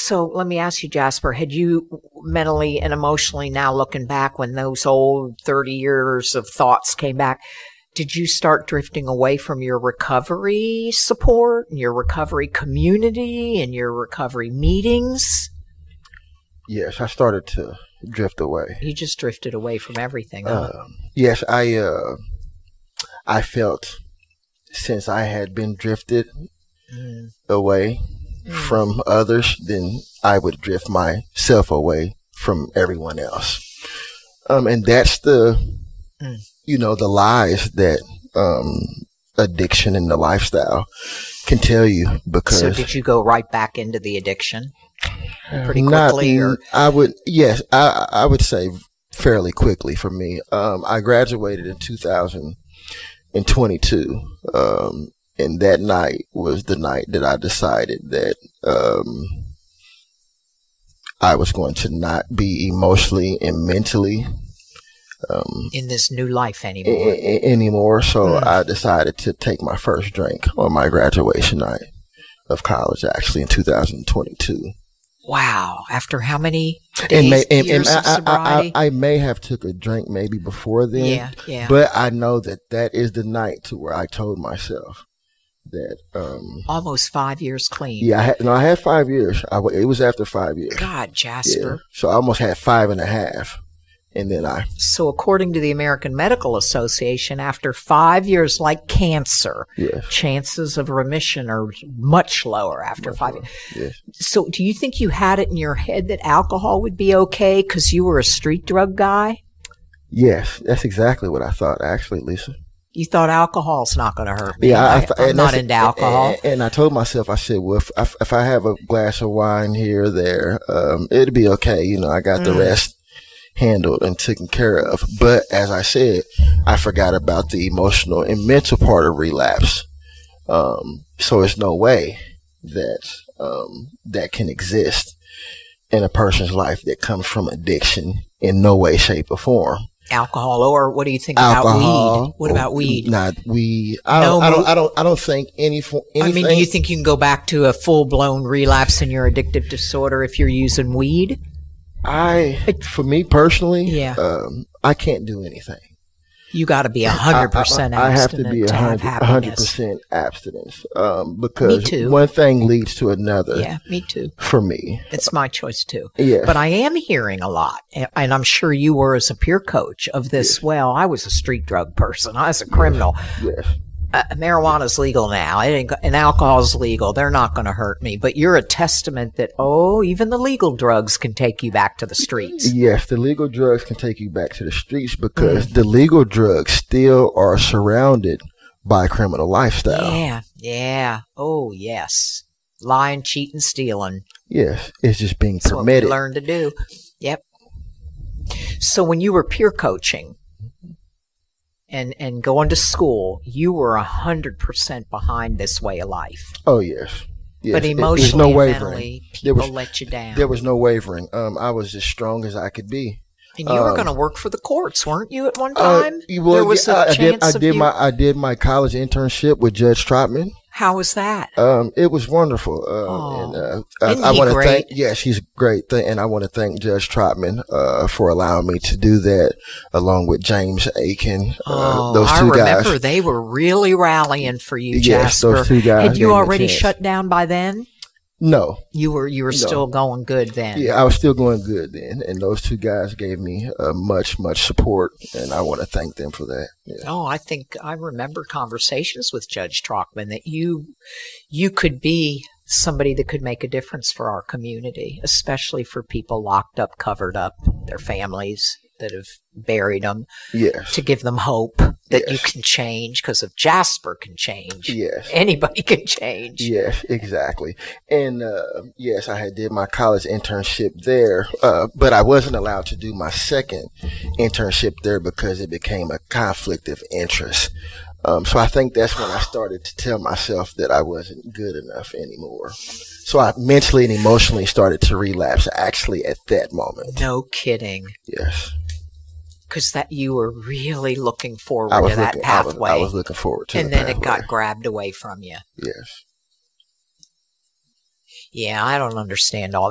So let me ask you, Jasper, had you mentally and emotionally, now looking back, when those old 30 years of thoughts came back, did you start drifting away from your recovery support and your recovery community and your recovery meetings? Yes, I started to drift away. You just drifted away from everything, huh? Yes, I felt, since I had been drifted away from others, then I would drift myself away from everyone else. And that's the lies that addiction and the lifestyle can tell you. Because so did you go right back into the addiction pretty quickly? I would say fairly quickly for me. I graduated in 2022. And that night was the night that I decided that I was going to not be emotionally and mentally in this new life anymore. So I decided to take my first drink on my graduation night of college, actually in 2022. Wow! After how many days, years of sobriety? I may have took a drink maybe before then. Yeah. But I know that is the night to where I told myself that almost 5 years clean. Yeah, I had 5 years. It was after 5 years. God, Jasper. Yeah. So I almost had 5.5, and then So according to the American Medical Association, after 5 years, like cancer, chances of remission are much lower after 5 years. Yes. So do you think you had it in your head that alcohol would be okay because you were a street drug guy? Yes, that's exactly what I thought, actually, Lisa. You thought alcohol's not going to hurt me. Yeah, I'm not into alcohol. And I told myself, I said, well, if I have a glass of wine here or there, it'll be okay. I got the rest handled and taken care of. But as I said, I forgot about the emotional and mental part of relapse. So there's no way that that can exist in a person's life that comes from addiction in no way, shape, or form. Alcohol, or what do you think about weed? What about weed? Not weed. I don't think anything. I mean, do you think you can go back to a full blown relapse in your addictive disorder if you're using weed? For me personally, I can't do anything. You got to be 100% abstinent. I have to be 100% abstinence. Because one thing leads to another. Yeah, me too. For me, it's my choice too. Yeah. But I am hearing a lot, and I'm sure you were as a peer coach of this. Yes. Well, I was a street drug person. I was a criminal. Yes. Marijuana's legal now, and alcohol's legal. They're not going to hurt me. But you're a testament that, even the legal drugs can take you back to the streets. Yes, the legal drugs can take you back to the streets because the legal drugs still are surrounded by criminal lifestyle. Yeah. Oh, yes. Lying, cheating, stealing. Yes, it's just being permitted. That's what we learned to do. Yep. So when you were peer coaching, and going to school, you were 100% behind this way of life. Oh, yes. But emotionally and mentally, people let you down. There was no wavering. I was as strong as I could be. And you were going to work for the courts, weren't you, at one time? There was a chance I did my college internship with Judge Trotman. How was that? It was wonderful. Isn't he great? Yes, he's great. And I want to thank Judge Trotman for allowing me to do that, along with James Aiken. Those two guys. I remember they were really rallying for you, Jasper. Yes, those two guys. Had you already shut down by then? No. You were still going good then. Yeah, I was still going good then. And those two guys gave me much support, and I want to thank them for that. Yeah. Oh, I think I remember conversations with Judge Trotman that you could be somebody that could make a difference for our community, especially for people locked up, covered up, their families that have buried them. Yes. To give them hope that you can change, because if Jasper can change, anybody can change. Yes, exactly. And yes, I did my college internship there, but I wasn't allowed to do my second internship there because it became a conflict of interest. So I think that's when I started to tell myself that I wasn't good enough anymore. So I mentally and emotionally started to relapse actually at that moment. No kidding. Yes. Because that you were really looking forward to that pathway. I was looking forward to it. And then it got grabbed away from you. Yes. Yeah, I don't understand all